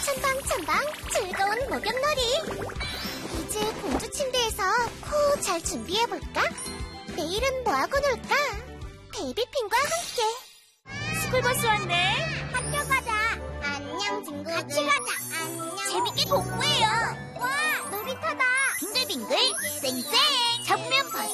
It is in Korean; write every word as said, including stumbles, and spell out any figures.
첨방첨방 즐거운 목욕놀이. 이제 공주 침대에서 코 잘 준비해볼까? 내일은 뭐하고 놀까? 베이비핑과 함께. 스쿨버스 왔네. 학교 가자. 안녕 친구들. 같이 가자. 안녕. 재밌게 공부해.